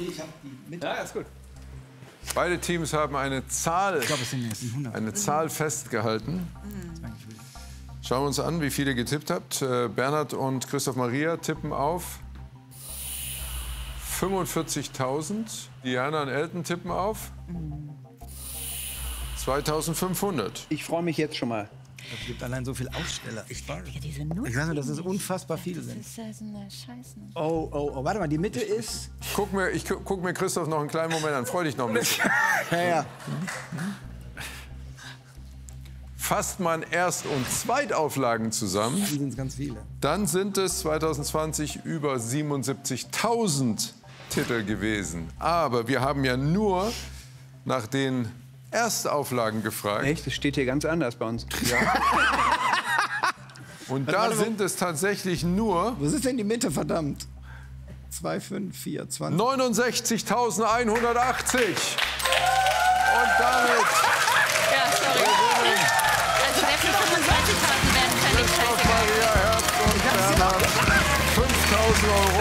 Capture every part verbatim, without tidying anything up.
Ich habe die Mitte. Ja, ist gut. Beide Teams haben eine Zahl, Ich glaube, es sind jetzt hundert. eine Zahl festgehalten. Schauen wir uns an, wie viele getippt habt. Äh, Bernhard und Christoph Maria tippen auf fünfundvierzigtausend. Diana und Elton tippen auf zweitausendfünfhundert. Ich freue mich jetzt schon mal. Es gibt allein so viele Aussteller. Ich weiß, Ja, diese Nutzen, ich weiß nur, dass es unfassbar viele das sind. ist ja so eine Scheiße. Oh, oh, oh, warte mal, die Mitte ist... Guck mir, ich gu- guck mir Christoph noch einen kleinen Moment an. Freu dich noch ein bisschen. Ja, ja. Fasst man Erst- und Zweitauflagen zusammen, Dann sind es ganz viele. dann sind es zweitausendzwanzig über siebenundsiebzigtausend Titel gewesen. Aber wir haben ja nur nach den Erstauflagen gefragt. Echt? Das steht hier ganz anders bei uns. Und da sind es tatsächlich nur Was ist denn die Mitte, verdammt? zwei, fünf, vier, zwanzig. neunundsechzigtausendeinhundertachtzig. Und damit Ja, sorry. Also der für fünfundzwanzigtausend wären völlig Christoph scheiße. Maria Herbst und Bernhard fünftausend Euro.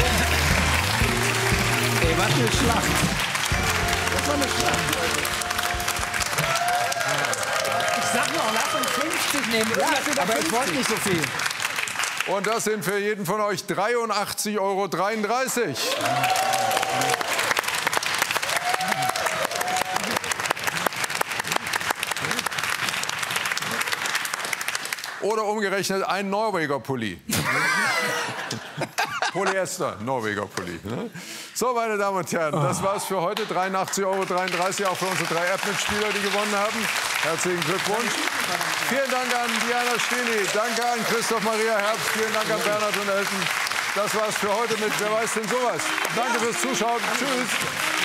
Ey, was eine Schlacht. Das war eine Schlacht, Leute. Ich sag noch, lass uns fünfzig nehmen. Ja, aber ich wollte nicht so viel. Und das sind für jeden von euch dreiundachtzig Euro dreiunddreißig. Oder umgerechnet ein Norweger Pulli. Polyester, Norweger Pulli. Ne? So, meine Damen und Herren, das war's für heute. dreiundachtzig Euro dreiunddreißig, auch für unsere drei App-Mitspieler, die gewonnen haben. Herzlichen Glückwunsch. Vielen Dank an Diana Stehli, danke an Christoph Maria Herbst, vielen Dank an Bernhard und Elton. Das war's für heute mit Wer weiß denn sowas. Danke fürs Zuschauen. Tschüss.